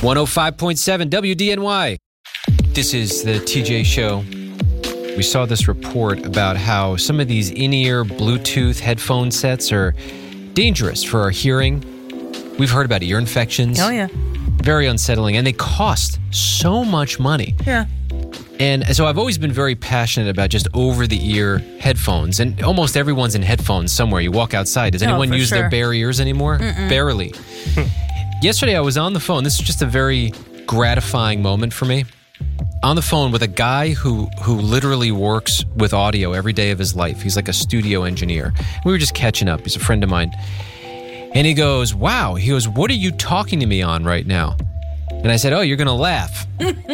105.7 WDNY. This is the TJ Show. We saw this report about how some of these in-ear Bluetooth headphone sets are dangerous for our hearing. We've heard about ear infections. Oh, yeah. Very unsettling, and they cost so much money. Yeah. And so I've always been very passionate about just over-the-ear headphones, and almost everyone's in headphones somewhere. You walk outside. Does anyone use their bare ears anymore? Barely. Yesterday I was on the phone. This is just a very gratifying moment for me. On the phone with a guy who literally works with audio every day of his life. He's like a studio engineer. We were just catching up. He's a friend of mine. And he goes, wow. He goes, what are you talking to me on right now? And I said, oh, you're going to laugh.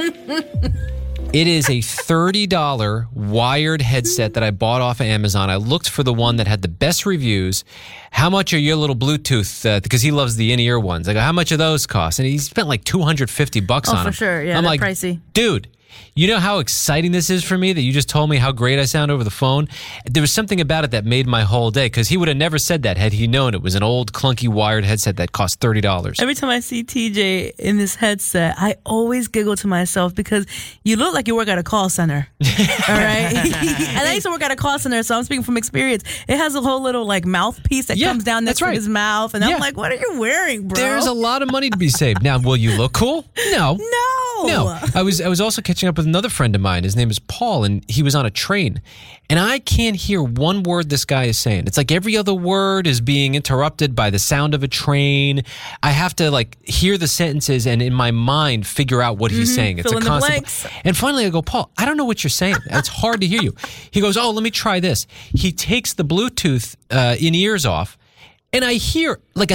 It is a $30 wired headset that I bought off of Amazon. I looked for the one that had the best reviews. How much are your little Bluetooth? Because he loves the in-ear ones. I go, how much are those cost? And he spent like $250 on them. Oh, for sure. Yeah, I'm they're like, pricey. Dude, you know how exciting this is for me that you just told me how great I sound over the phone? There was something about it that made my whole day, because he would have never said that had he known it was an old clunky wired headset that cost $30. Every time I see TJ in this headset, I always giggle to myself because you look like you work at a call center. All right? And I used to work at a call center, so I'm speaking from experience. It has a whole little like mouthpiece that comes down next to his mouth. And I'm like, what are you wearing, bro? There's a lot of money to be saved. Now, will you look cool? No. No. I was also catching up with another friend of mine. His name is Paul, and he was on a train. And I can't hear one word this guy is saying. It's like every other word is being interrupted by the sound of a train. I have to like hear the sentences and in my mind figure out what he's saying. It's Fill a in the constant. blanks. And finally I go, Paul, I don't know what you're saying. It's hard to hear you. He goes, oh, let me try this. He takes the Bluetooth in-ears off. And I hear like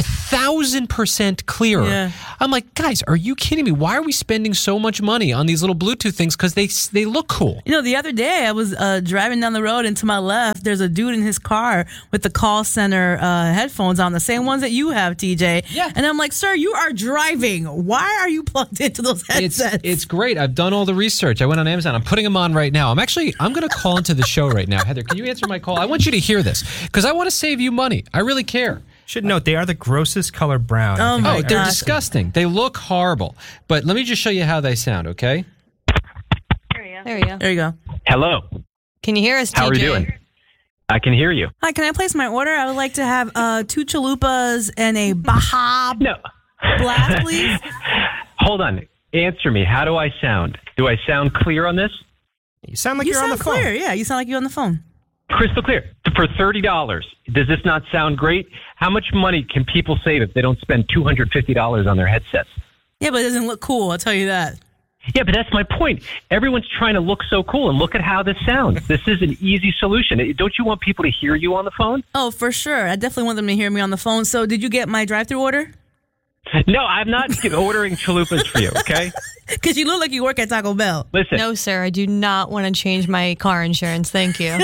1,000% clearer. Yeah. I'm like, guys, are you kidding me? Why are we spending so much money on these little Bluetooth things? Because they look cool. You know, the other day I was driving down the road, and to my left, there's a dude in his car with the call center headphones on, the same ones that you have, TJ. Yeah. And I'm like, sir, you are driving. Why are you plugged into those headsets? It's great. I've done all the research. I went on Amazon. I'm putting them on right now. I'm going to call into the show right now. Heather, can you answer my call? I want you to hear this because I want to save you money. I really care. Should note, they are the grossest color brown. Oh, they're disgusting. They look horrible. But let me just show you how they sound, okay? There we go. There you go. Hello. Can you hear us, TJ? How are you doing? I can hear you. Hi, can I place my order? I would like to have 2 chalupas and a Baja Blast, please. Hold on. Answer me. How do I sound? Do I sound clear on this? You sound like you're on the phone. Clear. Yeah, you sound like you're on the phone. Crystal clear. For $30. Does this not sound great? How much money can people save if they don't spend $250 on their headsets? Yeah, but it doesn't look cool, I'll tell you that. Yeah, but that's my point. Everyone's trying to look so cool, and look at how this sounds. This is an easy solution. Don't you want people to hear you on the phone? Oh, for sure. I definitely want them to hear me on the phone. So did you get my drive-thru order? No, I'm not ordering chalupas for you, okay? Because you look like you work at Taco Bell. Listen. No, sir. I do not want to change my car insurance. Thank you.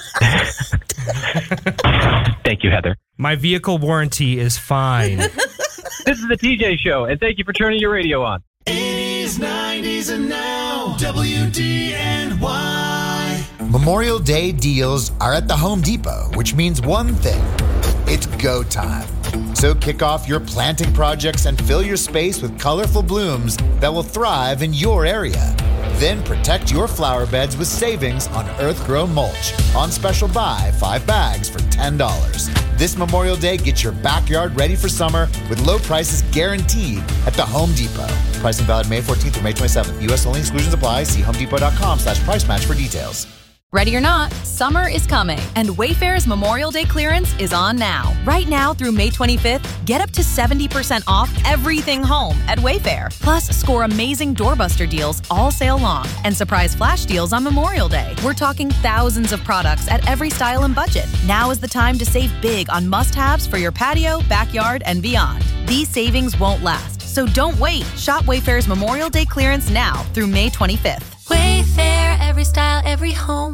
Thank you, Heather. My vehicle warranty is fine. This is the TJ Show, and thank you for turning your radio on. 80s, 90s, and now, WDNY. Memorial Day deals are at the Home Depot, which means one thing. It's go time. So kick off your planting projects and fill your space with colorful blooms that will thrive in your area. Then protect your flower beds with savings on Earthgrow mulch. On special buy, 5 bags for $10. This Memorial Day, get your backyard ready for summer with low prices guaranteed at the Home Depot. Pricing valid May 14th through May 27th. U.S. only, exclusions apply. See homedepot.com/price match for details. Ready or not, summer is coming, and Wayfair's Memorial Day clearance is on now. Right now through May 25th, get up to 70% off everything home at Wayfair. Plus, score amazing doorbuster deals all sale long and surprise flash deals on Memorial Day. We're talking thousands of products at every style and budget. Now is the time to save big on must-haves for your patio, backyard, and beyond. These savings won't last, so don't wait. Shop Wayfair's Memorial Day clearance now through May 25th. Wayfair, every style, every home.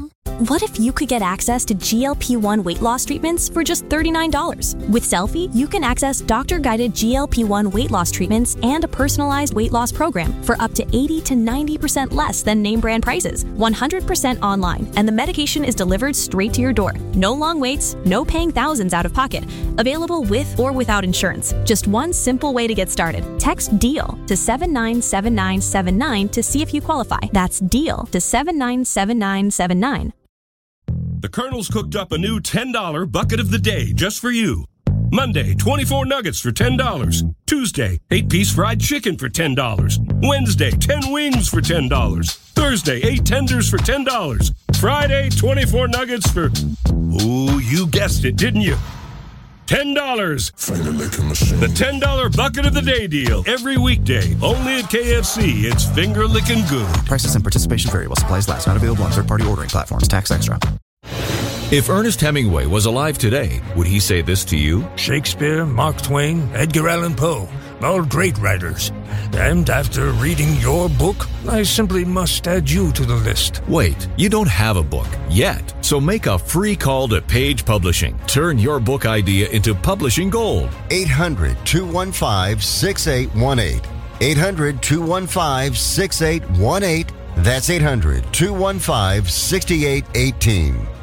What if you could get access to GLP-1 weight loss treatments for just $39? With Selfie, you can access doctor-guided GLP-1 weight loss treatments and a personalized weight loss program for up to 80 to 90% less than name brand prices, 100% online, and the medication is delivered straight to your door. No long waits, no paying thousands out of pocket. Available with or without insurance. Just one simple way to get started. Text DEAL to 797979 to see if you qualify. That's DEAL to 797979. The Colonel's cooked up a new $10 bucket of the day just for you. Monday, 24 nuggets for $10. Tuesday, 8-piece fried chicken for $10. Wednesday, 10 wings for $10. Thursday, 8 tenders for $10. Friday, 24 nuggets for... Ooh, you guessed it, didn't you? $10. Finger licking machine. The $10 bucket of the day deal. Every weekday, only at KFC. It's finger licking good. Prices and participation vary while supplies last. Not available on third-party ordering platforms. Tax extra. If Ernest Hemingway was alive today, would he say this to you? Shakespeare, Mark Twain, Edgar Allan Poe, all great writers. And after reading your book, I simply must add you to the list. Wait, you don't have a book yet, so make a free call to Page Publishing. Turn your book idea into publishing gold. 800-215-6818. 800-215-6818. That's 800-215-6818.